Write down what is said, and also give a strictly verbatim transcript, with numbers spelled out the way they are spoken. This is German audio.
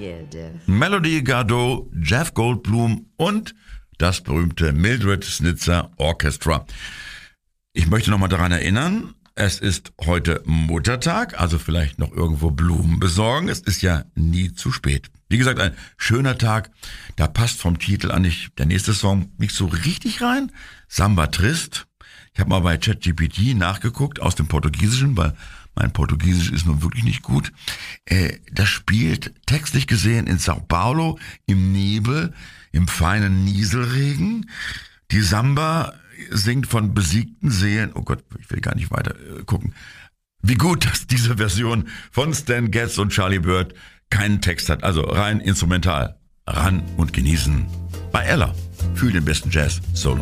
Melody Gardot, Jeff Goldblum und das berühmte Mildred Snitzer Orchestra. Ich möchte nochmal daran erinnern, es ist heute Muttertag, also vielleicht noch irgendwo Blumen besorgen. Es ist ja nie zu spät. Wie gesagt, ein schöner Tag. Da passt vom Titel an nicht der nächste Song nicht so richtig rein. Samba Trist. Ich habe mal bei ChatGPT nachgeguckt aus dem Portugiesischen, weil mein Portugiesisch ist nun wirklich nicht gut. Äh, das spielt textlich gesehen in Sao Paulo im Nebel, im feinen Nieselregen. Die Samba singt von besiegten Seelen. Oh Gott, ich will gar nicht weiter äh, gucken. Wie gut, dass diese Version von Stan Getz und Charlie Bird keinen Text hat. Also rein instrumental. Ran und genießen bei Ella. Für den besten Jazz, Soul und